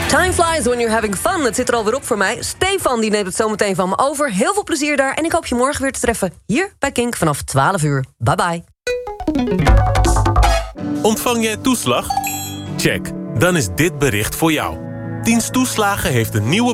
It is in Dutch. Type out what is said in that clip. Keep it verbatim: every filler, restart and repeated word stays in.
Time flies when you're having fun. Het zit er alweer op voor mij. Stefan die neemt het zo meteen van me over. Heel veel plezier daar. En ik hoop je morgen weer te treffen hier bij Kink vanaf twaalf uur. Bye bye. Ontvang jij toeslag? Check. Dan is dit bericht voor jou. Dienst Toeslagen heeft een nieuwe